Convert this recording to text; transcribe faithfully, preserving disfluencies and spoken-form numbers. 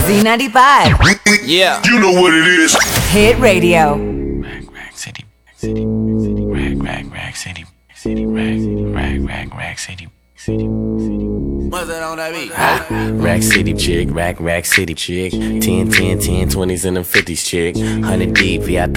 Z ninety-five. Yeah. You know what it is. Hit Radio. Rag, rag, city, city, city, rag, rag, rag, city, city, rag, rag, rag, rag, city, city, city. What's that on that beat? Rack City chick, rack, rack city chick. ten, ten, ten, twenties and them fifties chick. one hundred deep, V I P